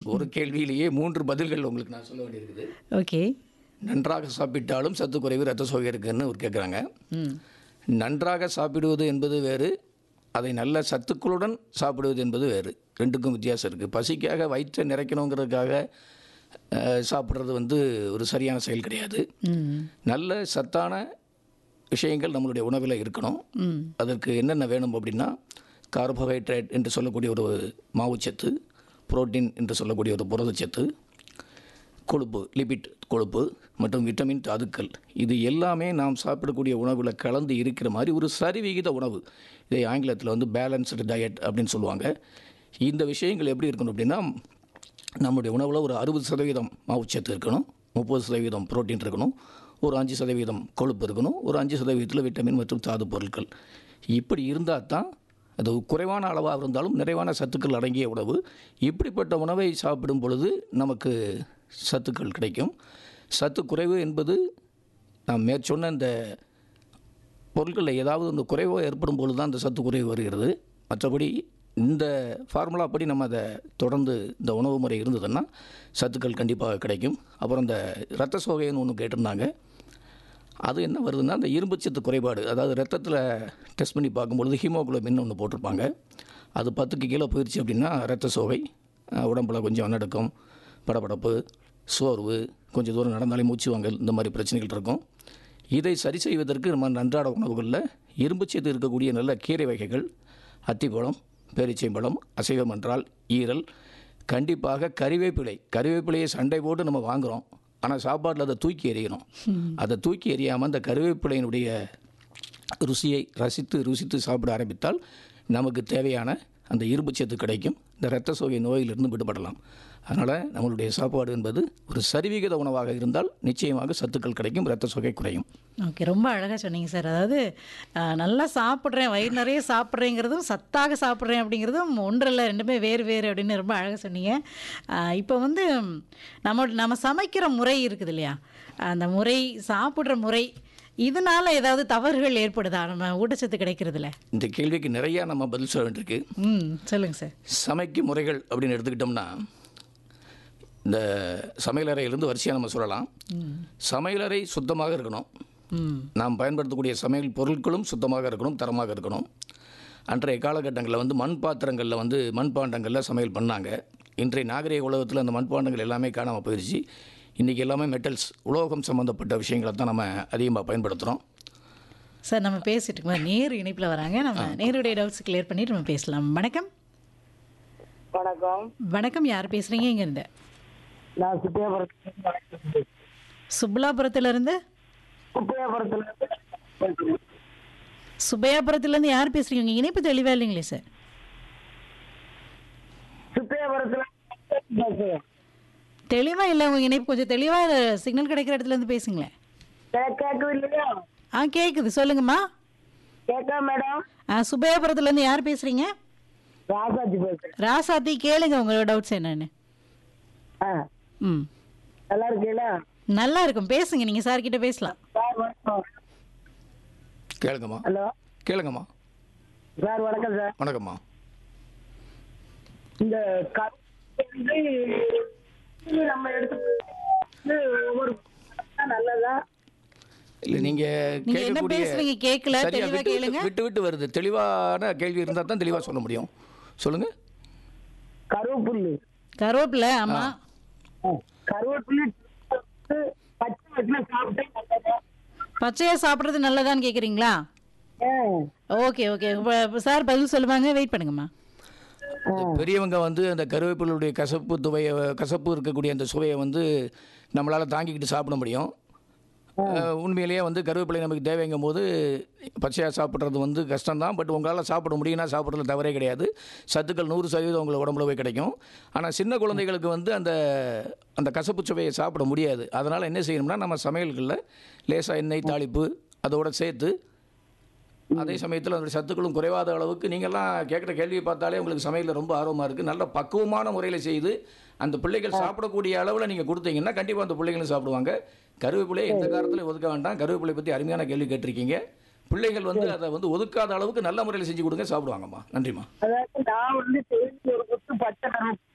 ஒரு கேள்வியிலேயே 3 பதில்கள் உங்களுக்கு நான் சொல்ல வேண்டியிருக்குது. ஓகே. நன்றாக சாப்பிட்டாலும் சத்து குறைவு, ரத்த சோகை இருக்குன்னு ஒரு கேட்குறாங்க. ம். நன்றாக சாப்பிடுவது என்பது வேறு, அதை நல்ல சத்துக்களுடன் சாப்பிடுவது என்பது வேறு. ரெண்டுக்கும் வித்தியாசம் இருக்குது. பசிக்காக வயிற்றை நிறைக்கணுங்கிறதுக்காக சாப்பிட்றது வந்து ஒரு சரியான செயல் கிடையாது. ம். நல்ல சத்தான விஷயங்கள் நம்மளுடைய உணவில் இருக்கணும். ம். அதற்கு என்னென்ன வேணும் அப்படின்னா, கார்போஹைட்ரேட் என்று சொல்லக்கூடிய ஒரு மாவுச்சத்து, புரோட்டீன் என்று சொல்லக்கூடிய ஒரு புரதச்சத்து, கொழுப்பு லிபிட் கொழுப்பு மற்றும் விட்டமின் தாதுக்கள், இது எல்லாமே நாம் சாப்பிடக்கூடிய உணவில் கலந்து இருக்கிற மாதிரி ஒரு சரிவிகித உணவு. இதை ஆங்கிலத்தில் வந்து பேலன்ஸ்டு டயட் அப்படின்னு சொல்லுவாங்க. இந்த விஷயங்கள் எப்படி இருக்கணும் அப்படின்னா, நம்முடைய உணவில் ஒரு 60% மாவுச்சத்து இருக்கணும், 30% புரோட்டீன் இருக்கணும், ஒரு 5% கொழுப்பு இருக்கணும், ஒரு 5% விட்டமின் மற்றும் தாது பொருட்கள். இப்படி இருந்தால் தான் அது குறைவான அளவாக இருந்தாலும் நிறைவான சத்துக்கள் அடங்கிய உணவு. இப்படிப்பட்ட உணவை சாப்பிடும் பொழுது நமக்கு சத்துக்கள் கிடைக்கும். சத்து குறைவு என்பது நாம் மேற்சொன்ன இந்த பொருட்களில் ஏதாவது இந்த குறைவோ ஏற்படும் பொழுது தான் இந்த சத்து குறைவு வருகிறது. மற்றபடி இந்த ஃபார்முலா படி நம்ம அதை தொடர்ந்து இந்த உணவு முறை இருந்ததுன்னா சத்துக்கள் கண்டிப்பாக கிடைக்கும். அப்புறம் இந்த இரத்த சோகைன்னு ஒன்று கேட்டிருந்தாங்க. அது என்ன வருதுன்னா, அந்த இரும்புச்சத்து குறைபாடு, அதாவது ரத்தத்தில் டெஸ்ட் பண்ணி பார்க்கும்பொழுது ஹீமோகுளோபின் ஒன்று போட்டிருப்பாங்க. அது 10க்கு கீழே போயிடுச்சு அப்படின்னா இரத்த சோகை, உடம்புல கொஞ்சம் நடுக்கம், படபடப்பு, சோர்வு, கொஞ்சம் தூரம் நடந்தாலே மூச்சு வாங்கல், இந்த மாதிரி பிரச்சனைகள் இருக்கும். இதை சரி செய்வதற்கு நம்ம அன்றாட உணவுகளில் இரும்புச்சத்து இருக்கக்கூடிய நல்ல கீரை வகைகள், அத்திப்பழம், பேரிச்சைப்பழம், அசைவம் என்றால் ஈரல், கண்டிப்பாக கறிவேப்பிலையை சண்டை போட்டு நம்ம வாங்குகிறோம். ஆனால் சாப்பாட்டில் அதை தூக்கி எறியணும். அதை தூக்கி எறியாமல் அந்த கறிவேப்பிலையினுடைய ருசியை ருசித்து சாப்பிட ஆரம்பித்தால் நமக்கு தேவையான அந்த இரும்புச்சத்து கிடைக்கும். இந்த இரத்த சோகை நோயிலிருந்து விடுபடலாம். அதனால் நம்மளுடைய சாப்பாடு என்பது ஒரு சரிவிகித உணவாக இருந்தால் நிச்சயமாக சத்துக்கள் கிடைக்கும், இரத்த சோகை குறையும். ஓகே, ரொம்ப அழகாக சொன்னீங்க சார். அதாவது நல்லா சாப்பிட்றேன், வயிறு நிறைய சாப்பிட்றேங்கிறதும் சத்தாக சாப்பிட்றேன் அப்படிங்கிறதும் ஒன்றில் ரெண்டுமே வேறு வேறு அப்படின்னு ரொம்ப அழகாக சொன்னீங்க. இப்போ வந்து நம்ம சமைக்கிற முறை இருக்குது இல்லையா, அந்த முறை, சாப்பிட்ற முறை, இதனால் ஏதாவது தவறுகள் ஏற்படுதா நம்ம ஊட்டச்சத்து கிடைக்கிறதுல? இந்த கேள்விக்கு நிறையா நம்ம பதில் சொல்ல வேண்டியிருக்கு. சொல்லுங்கள் சார். சமைக்கும் முறைகள் அப்படின்னு எடுத்துக்கிட்டோம்னா, இந்த சமையலறையிலிருந்து வரிசையாக நம்ம சொல்லலாம். சமையலறை சுத்தமாக இருக்கணும். நாம் பயன்படுத்தக்கூடிய சமையல் பொருட்களும் சுத்தமாக இருக்கணும், தரமாக இருக்கணும். அன்றைய காலகட்டங்களில் வந்து மண்பாண்டங்களில் சமையல் பண்ணாங்க. இன்றைய நாகரிக உலகத்தில் அந்த மண்பாண்டங்கள் எல்லாமே காணாமல் போயிடுச்சு. இன்றைக்கி எல்லாமே மெட்டல்ஸ், உலோகம் சம்மந்தப்பட்ட விஷயங்களை தான் நம்ம அதிகமாக பயன்படுத்துகிறோம். சார், நம்ம பேசிட்டு இருக்கோம், நேரு இணைப்பில் வராங்க. நம்ம நேருடைய டவுட்ஸ் கிளியர் பண்ணிட்டு நம்ம பேசலாம். வணக்கம். வணக்கம். வணக்கம், யார் பேசுகிறீங்க? இங்கேருந்து? நான் சுப்லாபுரத்துலேருந்து. சுபையாபுரத்துலேருந்து யார் பேசுகிறீங்க? உங்கள் இணைப்பு தெளிவாக இல்லைங்களே சார். தெளிவாக இல்லை உங்கள் இணைப்பு, கொஞ்சம் தெளிவாக சிக்னல் கிடைக்கிற இடத்துலேருந்து பேசுங்களேன். கேட்குது, சொல்லுங்கம்மா. மேடம். சுபையாபுரத்துலேருந்து யார் பேசுகிறீங்க? ராசாத்தி, கேளுங்க உங்களோட டவுட்ஸ் என்னன்னு. நல்லா இருக்கீங்களா? நல்லா இருக்கும், பேசுங்க, நீங்கள் சார் கிட்ட பேசலாம். கேளுங்கம்மா. ஹலோ, கேளுங்கம்மா. சார் வணக்கம் சார். வணக்கம்மா. இந்த நம்ம எடுத்து ஒவ்வொரு நல்லதா இல்லை, நீங்கள் என்ன பேசுறீங்க கேட்கல, தெளிவாக கேளுங்க. விட்டு வருது. தெளிவான கேள்வி இருந்தால் தான் தெளிவாக சொல்ல முடியும். சொல்லுங்கள். கருவேப்பிலை. ஆமாம், கருவேப்பிலை பச்சையா சாப்பிட்றது நல்லதான்னு கேட்குறீங்களா? ஓகே ஓகே, சார் பதில் சொல்லுவாங்க, வெயிட் பண்ணுங்கம்மா. பெரியவங்க வந்து அந்த கருவேப்பிலையுடைய கசப்பு இருக்கக்கூடிய அந்த சுவையை வந்து நம்மளால் தாங்கிக்கிட்டு சாப்பிட முடியும். உண்மையிலேயே வந்து கருவேப்பிலை நமக்கு தேவைங்கும் போது பச்சையாக சாப்பிட்றது வந்து கஷ்டம்தான். பட் உங்களால் சாப்பிட முடியும்னா சாப்பிட்றதுல தவறே கிடையாது. சத்துக்கள் 100% உங்களுக்கு உடம்புல போய் கிடைக்கும். ஆனால் சின்ன குழந்தைகளுக்கு வந்து அந்த கசப்பு சுவையை சாப்பிட முடியாது. அதனால் என்ன செய்யணும்னா, நம்ம சமையல்களில் லேசாக எண்ணெய் தாளிப்பு அதோடு சேர்த்து, அதே சமயத்தில் அதோடைய சத்துக்களும் குறைவாத அளவுக்கு, நீங்கள்லாம் கேட்குற கேள்வியை பார்த்தாலே உங்களுக்கு சமையலில் ரொம்ப ஆர்வமாக இருக்குது. நல்ல பக்குவமான முறையில் செய்து அந்த பிள்ளைகள் சாப்பிடக்கூடிய அளவில் நீங்கள் கொடுத்தீங்கன்னா கண்டிப்பாக அந்த பிள்ளைகளும் சாப்பிடுவாங்க. கருவேப்பிலையை எந்த காலத்தில் ஒதுக்க வேண்டாம். கருவேப்பிலை பற்றி அருமையான கேள்வி கேட்டிருக்கீங்க. பிள்ளைகள் வந்து அதை வந்து ஒதுக்காத அளவுக்கு நல்ல முறையில் செஞ்சு கொடுங்க, சாப்பிடுவாங்கம்மா. நன்றிம்மா. அதாவது நான் வந்து ஒரு குத்து பச்சை